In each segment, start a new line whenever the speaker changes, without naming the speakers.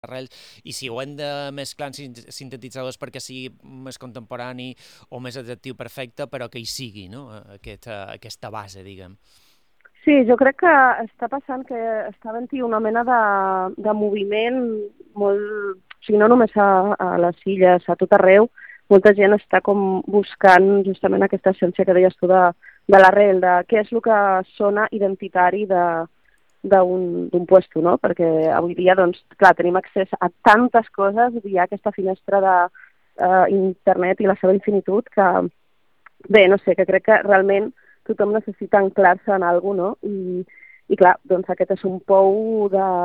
arrels, i si ho hem de mesclar en sintetitzadors perquè sigui més contemporani o més atractiu, perfecte, però que hi sigui, no? Aquesta base, diguem.
Sí, jo crec que està passant que està havent-hi una mena de moviment molt... O sigui, no només a les illes, a tot arreu, molta gent està com buscant justament aquesta essència que deies tu de l'arrel, de què és el que sona identitari d'un puesto, no? Perquè avui dia, doncs, clar, tenim accés a tantes coses, hi ha aquesta finestra d'internet i la seva infinitud que, bé, no sé, que crec que realment tothom necessita anclar-se en alguna cosa, no? I clar, doncs aquest és un pou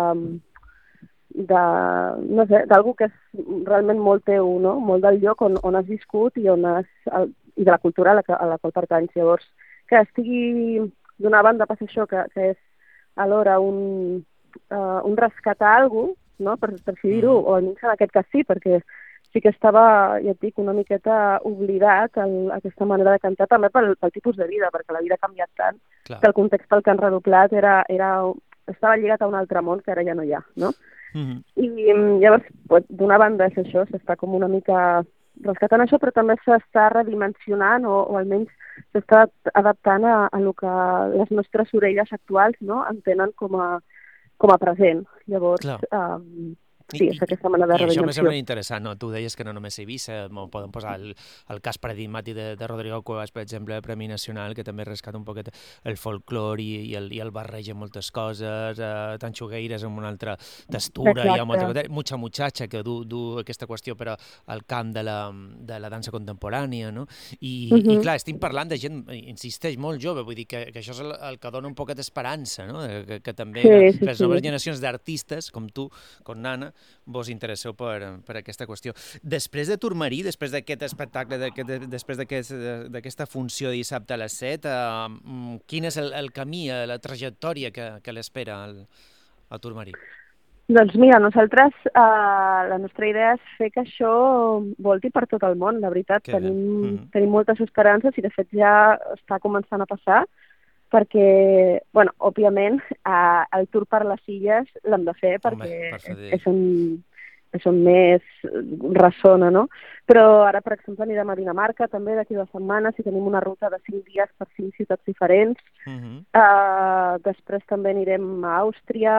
no sé, d'algú que és realment molt teu, no? Molt del lloc on has viscut i i de la cultura a la qual pertanys. Llavors, que estigui d'una banda passa això, que és alhora un rescatar alguna cosa, no? Per així dir-ho, o almenys en aquest cas sí, perquè sí que estava, ja et dic, una miqueta oblidat aquesta manera de cantar, també pel tipus de vida, perquè la vida ha canviat tant, que el context pel que han redoblat estava lligat a un altre món que ara ja no hi ha, no? I llavors, d'una banda és això, s'està com una mica rescatant això, però també s'està redimensionant o almenys s'està adaptant a el que les nostres orelles actuals, no? Entenen com a present. Llavors, sí, és aquesta manera de redimensió.
I això me sembla interessant, no? Tu deies que no només a Eivissa, podem posar el cas paradigmàtic de Rodrigo Cuevas, per exemple, Premi Nacional, que també rescata un poquet el folclore i el barreja moltes coses, Tanxugueires amb una altra textura, hi ha molta cosa, Mucha Muchacha, que du aquesta qüestió però al camp de la dansa contemporània, no? I clar, estic parlant de gent, insisteix, molt jove, vull dir que això és el que dona un poquet d'esperança, no? Que també les noves generacions d'artistes, com tu, com Nana, vos interesseu per aquesta qüestió. Després de Turmarí, després d'aquest espectacle, després d'aquesta funció de dissabte a les 7, quin és el camí, la trajectòria que l'espera a Turmarí?
Doncs mira, nosaltres, la nostra idea és fer que això volti per tot el món, la veritat. Tenim moltes esperances i de fet ja està començant a passar, perquè, bueno, òbviament, el tour per les illes l'hem de fer perquè és on més ressona, no? Però ara, per exemple, anirem a Dinamarca també d'aquí 2 setmanes i tenim una ruta de 5 dies per 5 ciutats diferents. Després també anirem a Àustria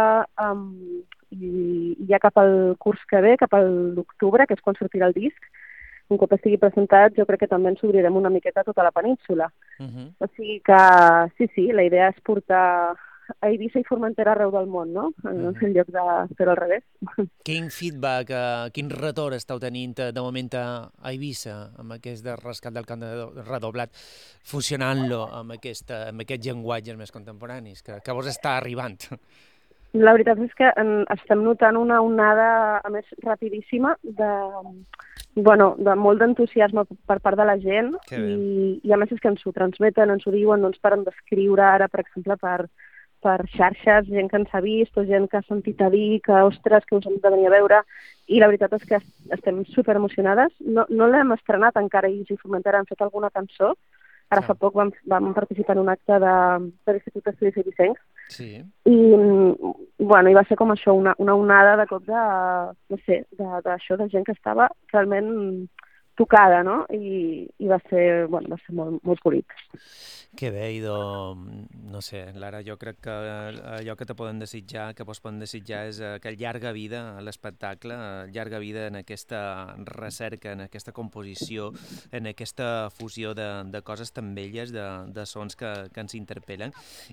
i ja cap al curs que ve, cap a l'octubre, que és quan sortirà el disc. Un cop estigui presentat, jo crec que també ens obrirem una miqueta a tota la península. O sigui que, sí, la idea és portar a Eivissa i Formentera arreu del món, no? En lloc de fer-ho al revés.
Quin feedback, quin retorn esteu tenint de moment a Eivissa amb aquest rescat del cant redoblat, fusionant-lo amb aquest llenguatges més contemporanis que vos està arribant?
La veritat és que estem notant una onada, a més, rapidíssima de molt d'entusiasme per part de la gent i a més és que ens ho transmeten, ens ho diuen, no ens paren d'escriure ara, per exemple, per xarxes, gent que ens ha vist o gent que ha sentit a dir que, ostres, que us hem de venir a veure, i la veritat és que estem superemocionades. No l'hem estrenat encara i si Formentera han fet alguna cançó. Ara fa poc vam participar en un acte de l'Institut d'Estudis Eivissencs.
Sí.
I va ser com això, una onada de cop d'això, de gent que estava realment tocada, no? I va ser molt, molt polit.
Que bé, no sé, Lara, jo crec que allò que te poden desitjar, que vos poden desitjar és que llarga vida a l'espectacle, llarga vida en aquesta recerca, en aquesta composició, en aquesta fusió de coses tan belles, de sons que ens interpel·len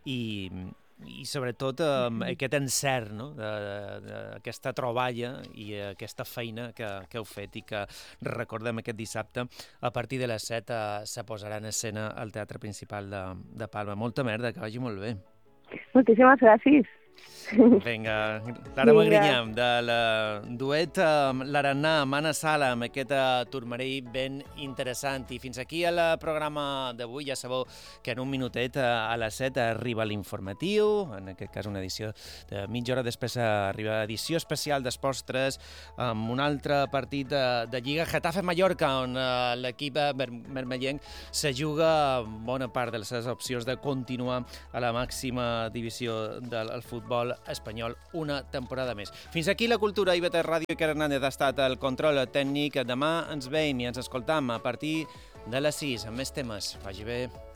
i sobretot aquest encert, no? Aquesta troballa i aquesta feina que heu fet i que recordem aquest dissabte a partir de les 7 se posarà en escena al Teatre Principal de Palma. Molta merda, que vagi molt bé.
Moltíssimes gràcies.
Vinga, Lara Magrinyà, de la duet l'Arannà, Mana Sala, amb aquest Turmarí ben interessant. I fins aquí el programa d'avui. Ja sabeu que en un minutet a les 7 arriba l'informatiu, en aquest cas una edició de mitja hora. Després arriba edició especial d'Esports 3 amb un altre partit de Lliga, Getafe-Mallorca, on l'equip vermellenc se juga bona part de les seves opcions de continuar a la màxima divisió del futbol futbol espanyol una temporada més. Fins aquí la cultura, IB3 Ràdio. Iker Hernández ha estat el control tècnic. Demà ens veiem i ens escoltam a partir de les 6 amb més temes. Vagi bé.